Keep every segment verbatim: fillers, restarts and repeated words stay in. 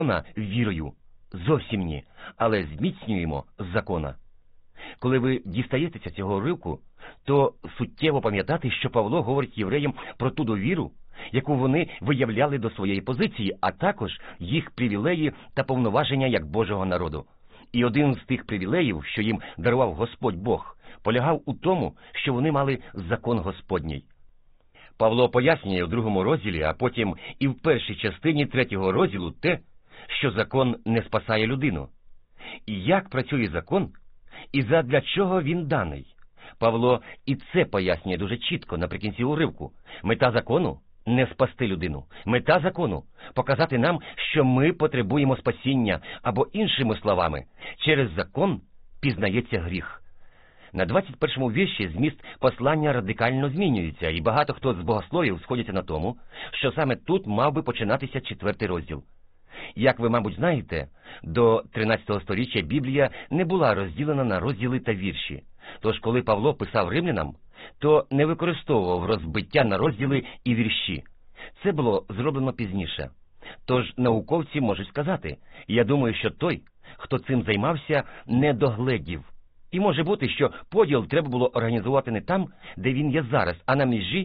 закона вірою. Зовсім ні, але зміцнюємо закона. Коли ви дістаєтеся цього уривку, то суттєво пам'ятати, що Павло говорить євреям про ту довіру, яку вони виявляли до своєї позиції, а також їх привілеї та повноваження як Божого народу. І один з тих привілеїв, що їм дарував Господь Бог, полягав у тому, що вони мали закон Господній. Павло пояснює у другому розділі, а потім і в першій частині третього розділу те, що закон не спасає людину. І як працює закон, і задля чого він даний. Павло і це пояснює дуже чітко наприкінці уривку. Мета закону – не спасти людину. Мета закону – показати нам, що ми потребуємо спасіння, або іншими словами, через закон пізнається гріх. На двадцять першому вірші зміст послання радикально змінюється, і багато хто з богословів сходяться на тому, що саме тут мав би починатися четвертий розділ. Як ви, мабуть, знаєте, до тринадцятого сторіччя Біблія не була розділена на розділи та вірші. Тож, коли Павло писав римлянам, то не використовував розбиття на розділи і вірші. Це було зроблено пізніше. Тож науковці можуть сказати, я думаю, що той, хто цим займався, не догледів. І може бути, що поділ треба було організувати не там, де він є зараз, а на межі.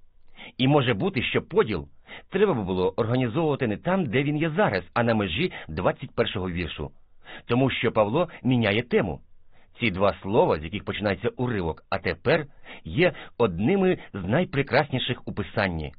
І може бути, що поділ треба було організовувати не там, де він є зараз, а на межі двадцять першого віршу. Тому що Павло міняє тему. Ці два слова, з яких починається уривок, а тепер, є одними з найпрекрасніших у Писанні.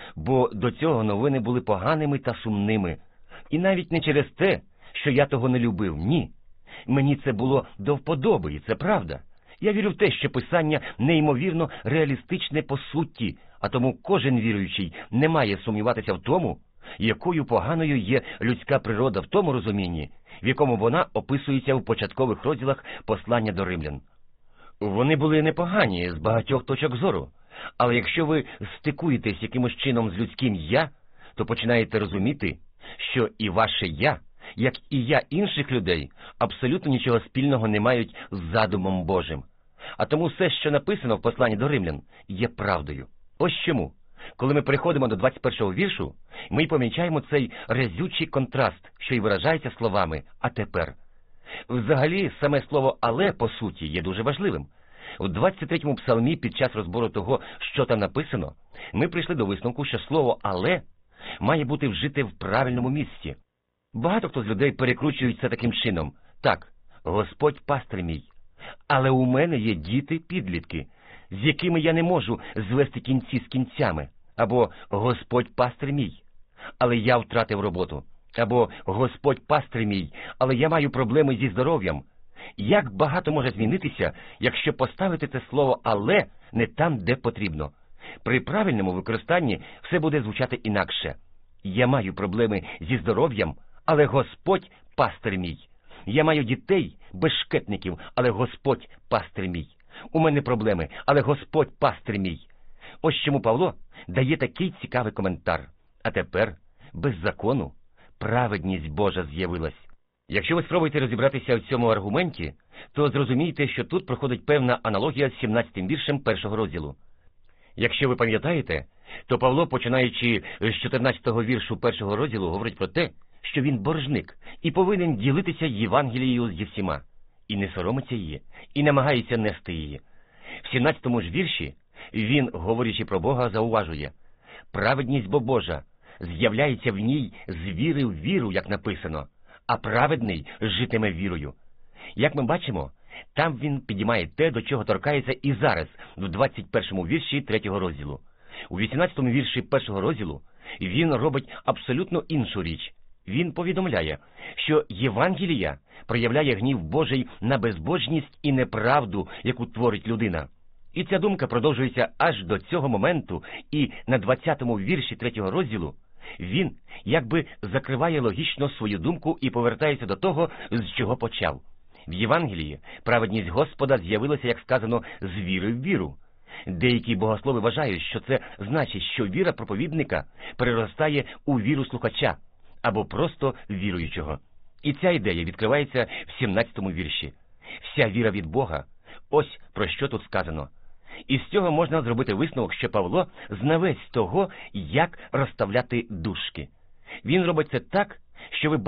Бо до цього новини були поганими та сумними. І навіть не через те, що я того не любив, ні. Мені це було до вподоби, і це правда. Я вірю в те, що Писання неймовірно реалістичне по суті, а тому кожен віруючий не має сумніватися в тому, якою поганою є людська природа в тому розумінні, в якому вона описується в початкових розділах послання до римлян. Вони були непогані з багатьох точок зору, але якщо ви стикуєтесь якимось чином з людським «я», то починаєте розуміти, що і ваше «я», як і «я» інших людей, абсолютно нічого спільного не мають з задумом Божим. А тому все, що написано в посланні до римлян, є правдою. Ось чому. Коли ми переходимо до двадцять першого віршу, ми й помічаємо цей разючий контраст, що й виражається словами «а тепер». Взагалі, саме слово «але» по суті є дуже важливим. У двадцять третьому псалмі під час розбору того, що там написано, ми прийшли до висновку, що слово «але» має бути вжите в правильному місці. Багато хто з людей перекручують це таким чином. Так, Господь пастир мій, але у мене є діти-підлітки, з якими я не можу звести кінці з кінцями. Або Господь пастир мій, але я втратив роботу. Або Господь пастир мій, але я маю проблеми зі здоров'ям. Як багато може змінитися, якщо поставити це слово «але» не там, де потрібно. При правильному використанні все буде звучати інакше. Я маю проблеми зі здоров'ям, але Господь пастир мій. Я маю дітей, бешкетників, але Господь пастир мій. У мене проблеми, але Господь пастир мій. Ось чому Павло дає такий цікавий коментар. А тепер, без закону, праведність Божа з'явилась. Якщо ви спробуєте розібратися в цьому аргументі, то зрозумієте, що тут проходить певна аналогія з сімнадцятим віршем першого розділу. Якщо ви пам'ятаєте, то Павло, починаючи з чотирнадцятого віршу першого розділу, говорить про те, що він боржник і повинен ділитися Євангелією зі всіма, і не соромиться її, і намагається нести її. В сімнадцятому ж вірші він, говорячи про Бога, зауважує: «Праведність бо Божа з'являється в ній з віри в віру, як написано, а праведний житиме вірою». Як ми бачимо, там він підіймає те, до чого торкається і зараз, в двадцять першому вірші третього розділу. У вісімнадцятому вірші першого розділу він робить абсолютно іншу річ. Він повідомляє, що Євангелія проявляє гнів Божий на безбожність і неправду, яку творить людина. І ця думка продовжується аж до цього моменту, і на двадцятому вірші третього розділу він якби закриває логічно свою думку і повертається до того, з чого почав. В Євангелії праведність Господа з'явилася, як сказано, з віри в віру. Деякі богослови вважають, що це значить, що віра проповідника переростає у віру слухача, або просто віруючого. І ця ідея відкривається в сімнадцятому вірші. Вся віра від Бога – ось про що тут сказано. І з цього можна зробити висновок, що Павло знавець того, як розставляти дужки. Він робить це так, що ви